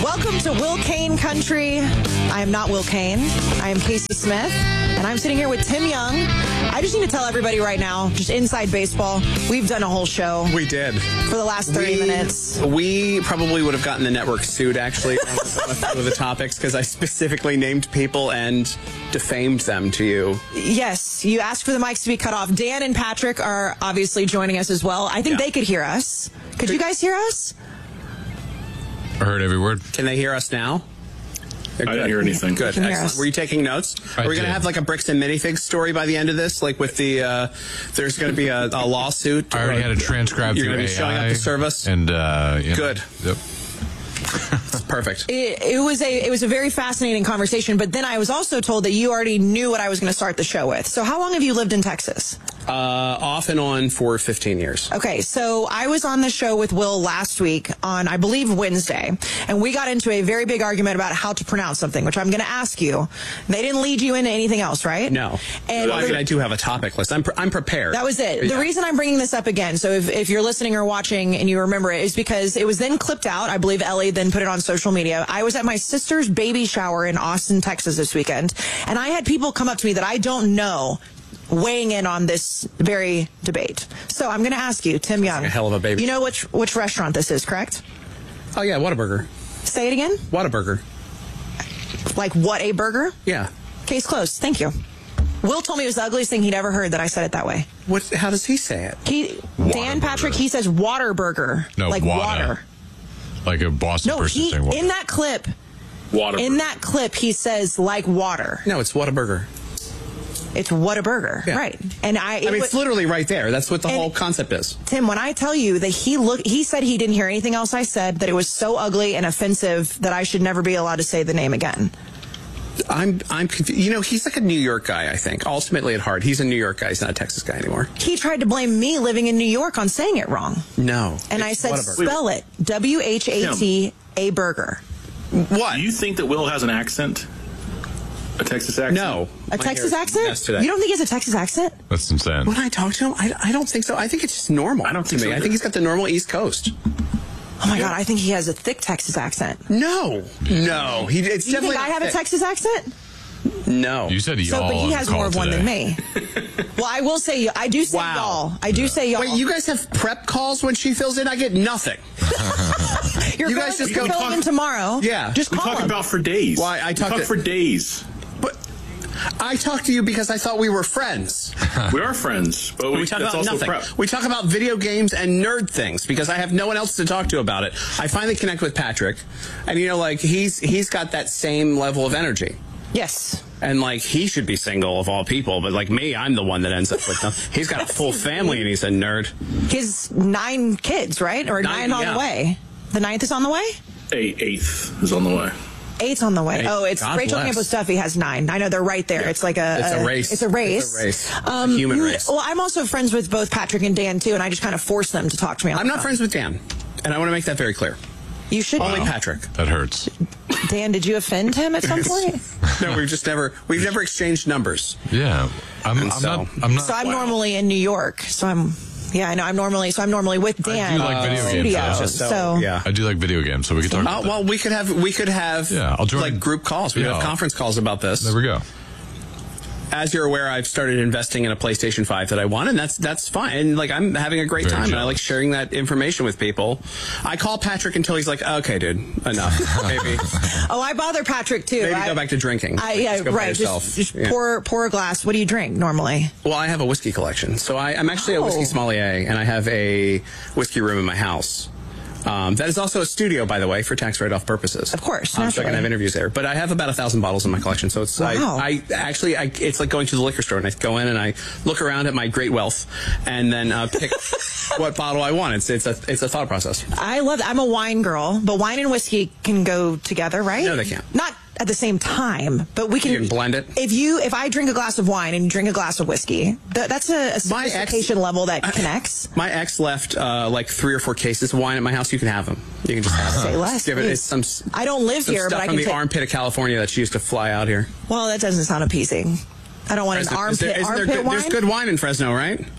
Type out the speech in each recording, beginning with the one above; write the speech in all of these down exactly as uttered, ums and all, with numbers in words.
Welcome to Will Kane Country. I am not Will Kane. I am Casey Smith, and I'm sitting here with Tim Young. I just need to tell everybody right now, just inside baseball, we've done a whole show. We did. For the last thirty we, minutes. We probably would have gotten the network sued, actually, on a few of the topics, because I specifically named people and defamed them to you. Yes, you asked for the mics to be cut off. Dan and Patrick are obviously joining us as well. I think yeah. they could hear us. Could you guys hear us? I heard every word. Can they hear us now? I didn't hear anything. Good. Excellent. Were you taking notes? I Are we going to did. have like a Bricks and Minifigs story by the end of this? Like with the, uh, there's going to be a, a lawsuit? I already had it transcribed You're through going to be A I. showing up to service? And, uh, you know, Good. Yep. Perfect. It, it was a it was a very fascinating conversation, but then I was also told that you already knew what I was going to start the show with. So how long have you lived in Texas? Uh, off and on for fifteen years. Okay, so I was on the show with Will last week on, I believe, Wednesday, and we got into a very big argument about how to pronounce something, which I'm going to ask you. They didn't lead you into anything else, right? No. And well, I mean, I do have a topic list. I'm, pre- I'm prepared. That was it. Yeah. The reason I'm bringing this up again, so if, if you're listening or watching and you remember it, is because it was then clipped out. I believe Ellie then put it on social media. I was at my sister's baby shower in Austin, Texas this weekend, and I had people come up to me that I don't know weighing in on this very debate. So I'm going to ask you, Tim Young. Like a hell of a baby. You know which which restaurant this is, correct? Oh, yeah, Whataburger. Say it again. Whataburger. Like what a burger? Yeah. Case closed. Thank you. Will told me it was the ugliest thing he'd ever heard that I said it that way. What? How does he say it? He, Dan Patrick, he says water burger. No, like water. water. Like a Boston No, person he, saying water. in that clip, Water. in that clip, he says like water. No, it's Whataburger. It's what a burger, Yeah. right? And I, I mean, wa- it's literally right there. That's what the And- whole concept is. Tim, when I tell you that he look, he said he didn't hear anything else I said, that it was so ugly and offensive that I should never be allowed to say the name again. I'm, I'm confused. You know, he's like a New York guy, I think. Ultimately, at heart, he's a New York guy. He's not a Texas guy anymore. He tried to blame me living in New York on saying it wrong, No. and I it's said Whataburger. spell it W H A T A burger. What? Do you think that Will has an accent? A Texas accent? No. A My Texas hair is accent? messed today. You don't think he has a Texas accent? That's insane. When I talk to him, I, I don't think so. I think it's just normal. I don't to think me. so I either. think he's got the normal East Coast. Oh my God, I think he has a thick Texas accent. No. No. He, it's Do you think definitely I not have a thick. Texas accent? No. You said So, y'all but he on has the call more of one today. than me. Well, I will say, I do say Wow. y'all. I do say y'all. Wait, you guys have prep calls when she fills in? I get nothing. You're you going guys to just fill go in talk- tomorrow. Yeah. Just We call talk him. about for days. Why, I we talked talk to- for days. But I talked to you because I thought we were friends. We are friends, but we, We talk that's about also nothing. prep. We talk about video games and nerd things because I have no one else to talk to about it. I finally connect with Patrick, and you know, like he's he's got that same level of energy. Yes. And like he should be single of all people, but like me, I'm the one that ends up with them. He's got a full family and he's a nerd. His nine kids, right? Or nine, Nine, on yeah. the way. The ninth is on the way? A eighth is on the way. Eight's on the way. Hey, oh, it's God Rachel bless. Campos Duffy has nine. I know they're right there. Yeah. It's like a, It's a race. It's a race. It's a race. It's a Um, human race. Well, I'm also friends with both Patrick and Dan too, and I just kind of force them to talk to me. On I'm the not phone. friends with Dan, and I want to make that very clear. You should. Only be. Patrick. That hurts. Dan, did you offend him at some point? No, we've just never we've never exchanged numbers. Yeah. I'm, And I'm so- not. I'm not. So I'm Wow. normally in New York. So I'm. Yeah, I know. I'm normally. So I'm normally with Dan. do like video in the games, studio. though. Just so, So yeah. I do like video games, so we can talk Uh, about that. well, we could have we could have Yeah, I'll join- like group calls. We could Yeah. have conference calls about this. There we go. As you're aware, I've started investing in a PlayStation five that I want, and that's that's fine. And like I'm having a great Very time, and I jealous. like sharing that information with people. I call Patrick until he's like, "Okay, dude, enough. Maybe Oh, I bother Patrick too. maybe I, go back to drinking. I, yeah, Just go by right. yourself." Just, just Yeah. pour pour a glass. What do you drink normally? Well, I have a whiskey collection, so I, I'm actually a whiskey Oh. sommelier, and I have a whiskey room in my house. Um, that is also a studio, by the way, for tax write-off purposes. Of course, um, so I naturally. can have interviews there. But I have about a thousand bottles in my collection, so it's Wow. I, I actually I, it's like going to the liquor store, and I go in and I look around at my great wealth, and then uh, pick what bottle I want. It's it's a it's a thought process. I love. I'm a wine girl, but wine and whiskey can go together, right? No, they can't. Not at the same time, but we can, You can blend it. If you, if I drink a glass of wine and you drink a glass of whiskey, th- that's a, a My ex- sophistication level that connects. My ex left uh, like three or four cases of wine at my house. You can have them. You can just have them. Say less, Give it please. it's some. I don't live some here, stuff but I from can the ta- armpit of California that she used to fly out here. Well, that doesn't sound appeasing. I don't want an Fresno- armpit is there- isn't there armpit good, wine. There's good wine in Fresno, right?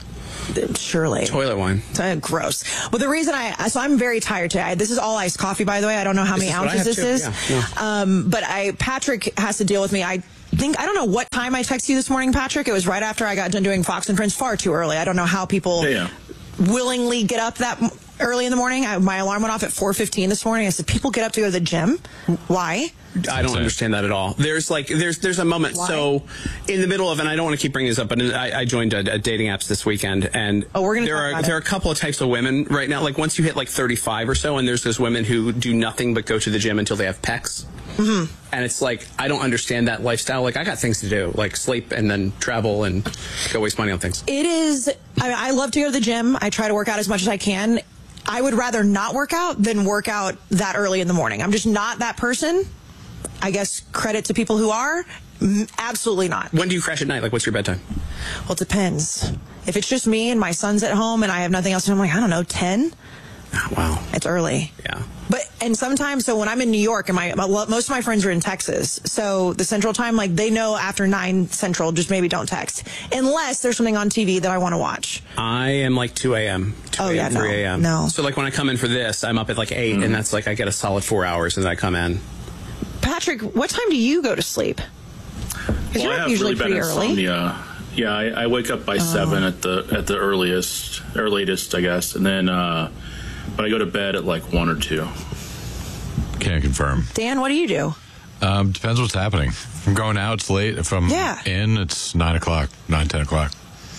Surely. Toilet wine. Uh, gross. Well, the reason I, so I'm very tired today. I, this is all iced coffee, by the way. I don't know how This many is what I ounces have this too. is. Yeah, yeah. Um, but I, Patrick has to deal with me. I think, I don't know what time I texted you this morning, Patrick. It was right after I got done doing Fox and Friends, far too early. I don't know how people Yeah, yeah. willingly get up that m- early in the morning. I, my alarm went off at four fifteen this morning. I said, people get up to go to the gym? Why? I don't understand that at all. There's like there's there's a moment. Why? So in the middle of, and I don't want to keep bringing this up, but I, I joined a, a dating apps this weekend, and Oh, we're gonna there talk are about there it. are a couple of types of women right now. Like once you hit like thirty-five or so, and there's those women who do nothing but go to the gym until they have pecs. Mm-hmm. And it's like I don't understand that lifestyle. Like I got things to do, like sleep and then travel and go waste money on things. It is, I, I love to go to the gym. I try to work out as much as I can. I would rather not work out than work out that early in the morning. I'm just not that person. I guess credit to people who are. Mm, Absolutely not. When do you crash at night? Like what's your bedtime? Well, it depends. If it's just me and my son's at home and I have nothing else to do, I'm like, I don't know, ten? Oh, wow. It's early. Yeah. But, and sometimes, so when I'm in New York and my, my, most of my friends are in Texas, so the central time, like they know after nine central, just maybe don't text. Unless there's something on T V that I want to watch. I am like two a.m. two Oh, a.m., yeah, no, three a.m. no. So like when I come in for this, I'm up at like eight, and that's like I get a solid four hours as I come in. Patrick, what time do you go to sleep? Because Well, you're I up have usually really bad pretty early. insomnia. Yeah, I, I wake up by seven at the at the earliest or latest, I guess, and then uh, but I go to bed at like one or two. Can't confirm. Dan, what do you do? Um, depends what's happening. If I'm going out, it's late. If I'm Yeah. in, it's nine o'clock, nine, ten o'clock.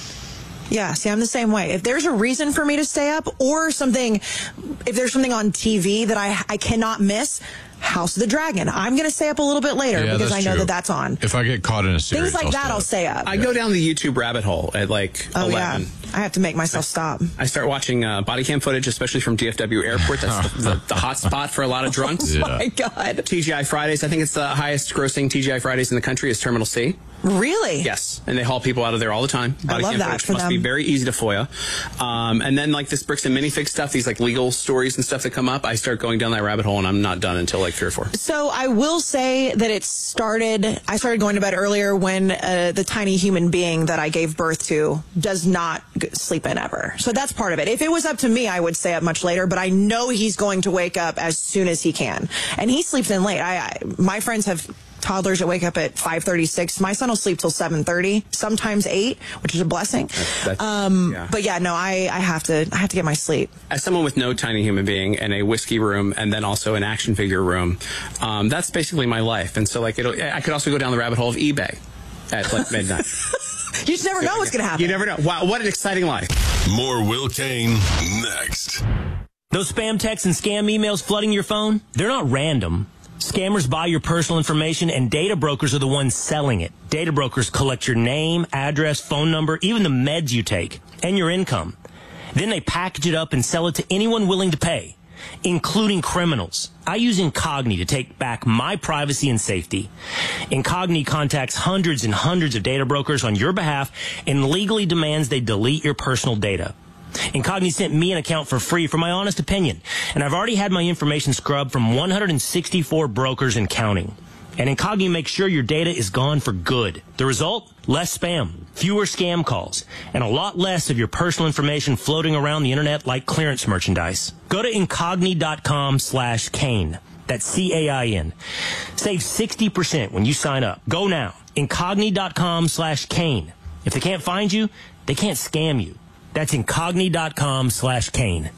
Yeah, see, I'm the same way. If there's a reason for me to stay up or something, if there's something on T V that I I cannot miss, House of the Dragon, I'm going to stay up a little bit later Yeah, because that's I know true. that that's on. If I get caught in a series, Things like I'll that, stay I'll up. stay up. I go down the YouTube rabbit hole at like Oh, eleven. yeah. I have to make myself stop. I start watching uh, body cam footage, especially from D F W Airport. That's the, the, the hot spot for a lot of drunks. Yeah. Oh, my God. T G I Fridays. I think it's the highest grossing T G I Fridays in the country is Terminal C. Really? Yes. And they haul people out of there all the time. Body love cam that footage for must them. be very easy to FOIA. Um, and then like this bricks and minifig stuff, these like legal stories and stuff that come up, I start going down that rabbit hole and I'm not done until like three or four. So I will say that it started, I started going to bed earlier when uh, the tiny human being that I gave birth to does not g- sleep in ever. So that's part of it. If it was up to me, I would stay up much later, but I know he's going to wake up as soon as he can. And he sleeps in late. I, I my friends have toddlers that wake up at five thirty-six. My son will sleep till seven thirty, sometimes eight, which is a blessing. That's- um, yeah. But yeah, no, I, I have to, I have to get my sleep. As someone with no tiny human being and a whiskey room and then also an action figure room, um, that's basically my life. And so like it'll, I could also go down the rabbit hole of eBay at like midnight. You just never know what's going to happen. You never know. Wow, what an exciting life. More Will Kane next. Those spam texts and scam emails flooding your phone, they're not random. Scammers buy your personal information and data brokers are the ones selling it. Data brokers collect your name, address, phone number, even the meds you take, and your income. Then they package it up and sell it to anyone willing to pay, including criminals. I use Incogni to take back my privacy and safety. Incogni contacts hundreds and hundreds of data brokers on your behalf and legally demands they delete your personal data. Incogni sent me an account for free for my honest opinion, and I've already had my information scrubbed from one hundred sixty-four brokers and counting. And Incogni makes sure your data is gone for good. The result? Less spam, fewer scam calls, and a lot less of your personal information floating around the internet like clearance merchandise. Go to Incogni.com slash Kane. That's C A I N. Save sixty percent when you sign up. Go now. Incogni.com slash Kane. If they can't find you, they can't scam you. That's Incogni.com slash Kane.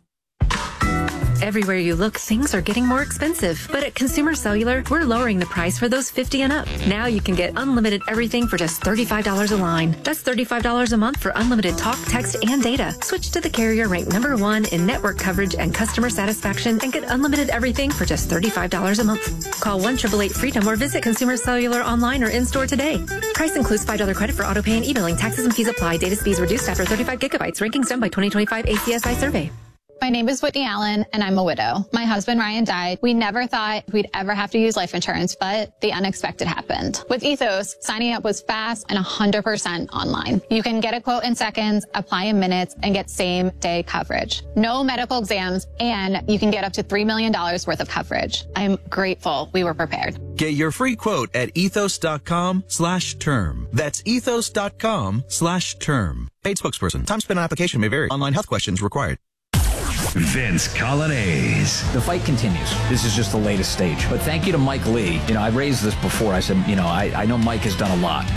Everywhere you look, things are getting more expensive. But at Consumer Cellular, we're lowering the price for those fifty and up. Now you can get unlimited everything for just thirty-five dollars a line. That's thirty-five dollars a month for unlimited talk, text, and data. Switch to the carrier ranked number one in network coverage and customer satisfaction and get unlimited everything for just thirty-five dollars a month. Call one eight eight eight freedom or visit Consumer Cellular online or in-store today. Price includes five dollars credit for auto pay and e-billing. Taxes and fees apply. Data speeds reduced after thirty-five gigabytes. Rankings done by twenty twenty-five A C S I survey. My name is Whitney Allen, and I'm a widow. My husband, Ryan, died. We never thought we'd ever have to use life insurance, but the unexpected happened. With Ethos, signing up was fast and one hundred percent online. You can get a quote in seconds, apply in minutes, and get same-day coverage. No medical exams, and you can get up to three million dollars worth of coverage. I'm grateful we were prepared. Get your free quote at ethos.com slash term. That's ethos.com slash term. Paid spokesperson. Time spent on application may vary. Online health questions required. Vince Coglianese. The fight continues. This is just the latest stage. But thank you to Mike Lee. You know, I raised this before. I said, you know, I, I know Mike has done a lot.